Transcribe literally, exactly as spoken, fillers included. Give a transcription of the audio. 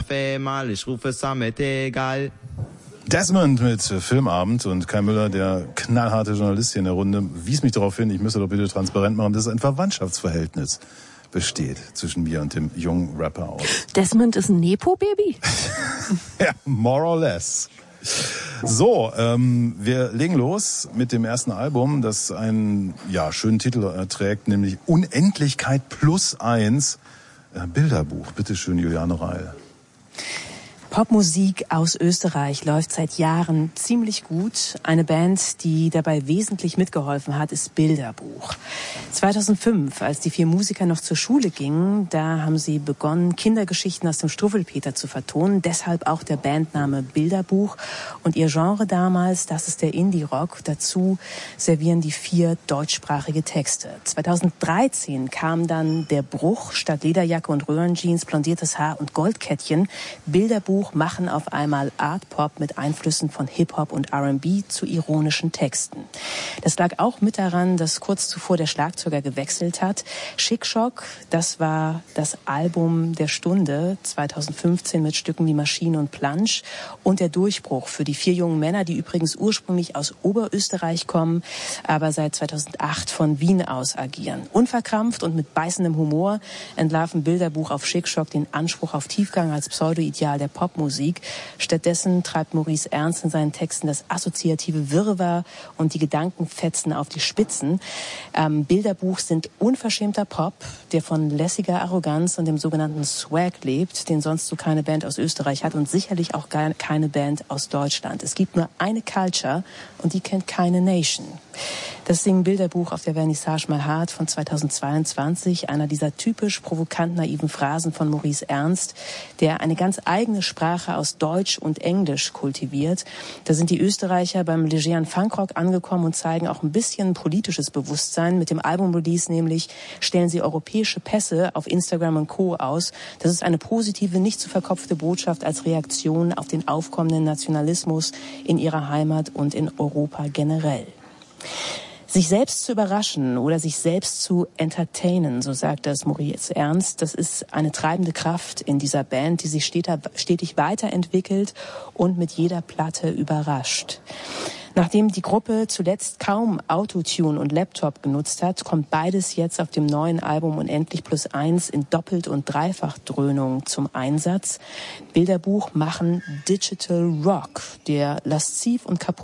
Kaffee mal, ich rufe Samet egal. Desmond mit Filmabend und Kai Müller, der knallharte Journalist hier in der Runde, wies mich darauf hin, ich müsse doch bitte transparent machen, dass ein Verwandtschaftsverhältnis besteht zwischen mir und dem jungen Rapper aus. Desmond ist ein Nepo-Baby? Ja, more or less. So, ähm, wir legen los mit dem ersten Album, das einen ja, schönen Titel äh, trägt, nämlich Unendlichkeit plus eins, äh, Bilderbuch. Bitte schön, Juliane Reil. Popmusik aus Österreich läuft seit Jahren ziemlich gut. Eine Band, die dabei wesentlich mitgeholfen hat, ist Bilderbuch. zweitausendfünf, als die vier Musiker noch zur Schule gingen, da haben sie begonnen, Kindergeschichten aus dem Struffelpeter zu vertonen. Deshalb auch der Bandname Bilderbuch. Und ihr Genre damals, das ist der Indie-Rock. Dazu servieren die vier deutschsprachige Texte. zweitausenddreizehn kam dann der Bruch. Statt Lederjacke und Röhrenjeans, blondiertes Haar und Goldkettchen. Bilderbuch machen auf einmal Art-Pop mit Einflüssen von Hip-Hop und R and B zu ironischen Texten. Das lag auch mit daran, dass kurz zuvor der Schlagzeuger gewechselt hat. Chic Shock, das war das Album der Stunde zweitausendfünfzehn mit Stücken wie Maschine und Plansch und der Durchbruch für die vier jungen Männer, die übrigens ursprünglich aus Oberösterreich kommen, aber seit zweitausendacht von Wien aus agieren. Unverkrampft und mit beißendem Humor entlarven Bilderbuch auf Chic Shock den Anspruch auf Tiefgang als Pseudo-Ideal der Pop Musik. Stattdessen treibt Maurice Ernst in seinen Texten das assoziative Wirrwarr und die Gedankenfetzen auf die Spitzen. Ähm, Bilderbuch sind unverschämter Pop, der von lässiger Arroganz und dem sogenannten Swag lebt, den sonst so keine Band aus Österreich hat und sicherlich auch gar keine Band aus Deutschland. Es gibt nur eine Culture und die kennt keine Nation. Das singen Bilderbuch auf der Vernissage mal hart von zweitausendzweiundzwanzig, einer dieser typisch provokant naiven Phrasen von Maurice Ernst, der eine ganz eigene Sprache aus Deutsch und Englisch kultiviert. Da sind die Österreicher beim legeren Funkrock angekommen und zeigen auch ein bisschen politisches Bewusstsein. Mit dem Albumrelease nämlich stellen sie europäische Pässe auf Instagram und Co. aus. Das ist eine positive, nicht zu verkopfte Botschaft als Reaktion auf den aufkommenden Nationalismus in ihrer Heimat und in Europa generell. Sich selbst zu überraschen oder sich selbst zu entertainen, so sagt das Maurice Ernst, das ist eine treibende Kraft in dieser Band, die sich stetig weiterentwickelt und mit jeder Platte überrascht. Nachdem die Gruppe zuletzt kaum Autotune und Laptop genutzt hat, kommt beides jetzt auf dem neuen Album Unendlich plus eins in Doppelt- und Dreifachdröhnung zum Einsatz. Bilderbuch machen Digital Rock, der lasziv und kaputt